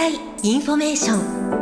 災インフォメーショ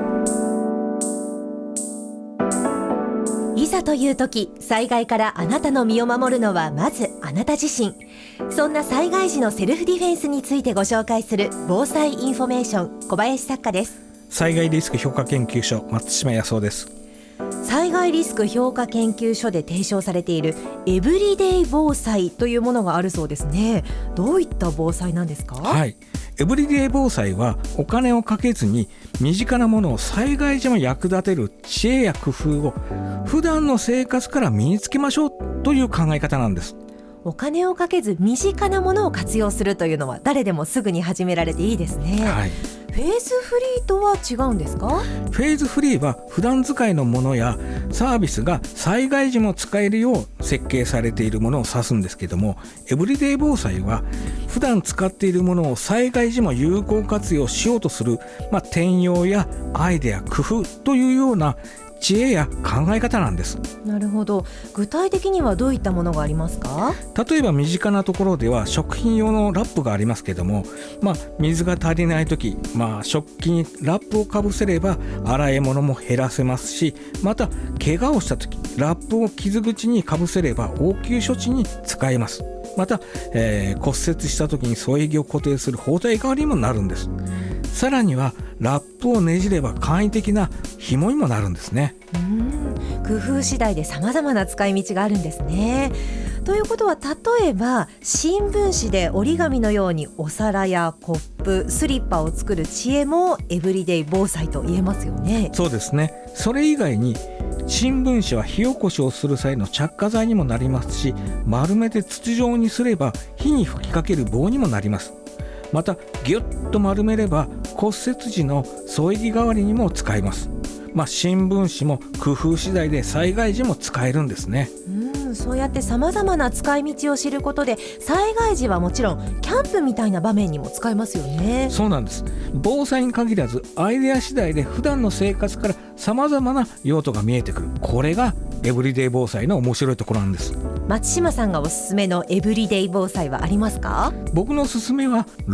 ン。いざという時、災害からあなたの身を守るのはまずあなた自身。そんな災害時のセルフディフェンスについてご紹介する防災インフォメーション、小林作家です。 災害リスク評価研究所、松島康夫です。 災害リスク評価研究所で提唱されているエブリデイ防災というものがあるそうですね。どういった防災なんですか？ はい、エブリデイ防災はお金をかけずに身近なものを災害時も役立てる知恵や工夫を普段の生活から身につけましょうという考え方なんです。 お金をかけず身近なものを活用するというのは誰でもすぐに始められていいですね。 はい、 フェーズフリーとは違うんですか？ フェーズフリーは普段使いのものやサービスが災害時も使えるよう設計されているものを指すんですけども、エブリデイ防災は普段使っているものを災害時も有効活用しようとする、転用やアイデア、工夫というような知恵や考え方なんです。 なるほど。具体的にはどういったものがありますか？ 例えば身近なところでは食品用のラップがありますけども、水が足りないとき、食器にラップをかぶせれば洗い物も減らせますし、また怪我をしたときラップを傷口にかぶせれば応急処置に使えます。また、骨折したときに添え木を固定する包帯代わりにもなるんです。さらにはラップをねじれば簡易的な紐にもなるんですね。 工夫次第で様々な使い道があるんですね。ということは、例えば新聞紙で折り紙のようにお皿やコップ、スリッパを作る知恵もエブリデイ防災と言えますよね。 そうですね。それ以外に新聞紙は火起こしをする際の着火剤にもなりますし、丸めて筒状にすれば火に吹きかける棒にもなります。またギュッと丸めれば骨折時の添え木代わりにも使えます。新聞紙も工夫次第で災害時も使えるんですね。 そうやって様々な使い道を知ることで、災害時はもちろんキャンプみたいな場面にも使えますよね。 そうなんです。防災に限らずアイデア次第で普段の生活から様々な用途が見えてくる。これがエブリデイ防災の面白いところなんです。 松島さんがおすすめのエブリデイ防災はありますか？ 僕のおすすめは